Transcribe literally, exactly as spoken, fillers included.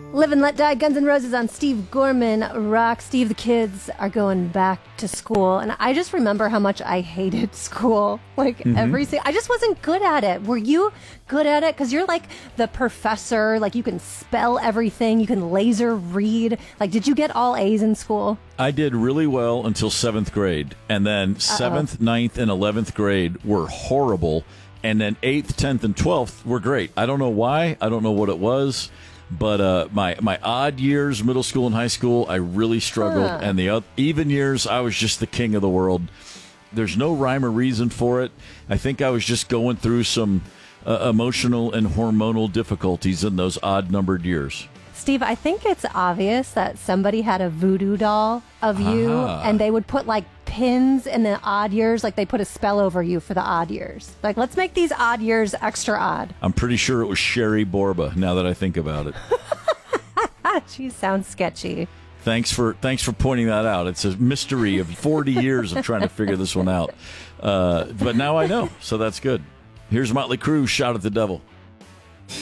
Live and Let Die, Guns N' Roses on Steve Gorman Rock. Steve, the kids are going back to school, and I just remember how much I hated school. Like, mm-hmm. every I just wasn't good at it. Were you good at it? Because you're like the professor, like you can spell everything, you can laser read. Like, did you get all A's in school? I did really well until seventh grade, and then Uh-oh. seventh, ninth, and eleventh grade were horrible, and then eighth, tenth, and twelfth were great. I don't know why. I don't know what it was. But uh, my, my odd years, middle school and high school, I really struggled. Huh. And the uh, even years, I was just the king of the world. There's no rhyme or reason for it. I think I was just going through some uh, emotional and hormonal difficulties in those odd-numbered years. Steve, I think it's obvious that somebody had a voodoo doll of you, ah. and they would put, like, pins in the odd years, like they put a spell over you for the odd years. Like, let's make these odd years extra odd. I'm pretty sure it was Sherry Borba, now that I think about it. She sounds sketchy. Thanks for thanks for pointing that out. It's a mystery of forty years of trying to figure this one out. Uh, but now I know, so that's good. Here's Motley Crue, Shout at the Devil.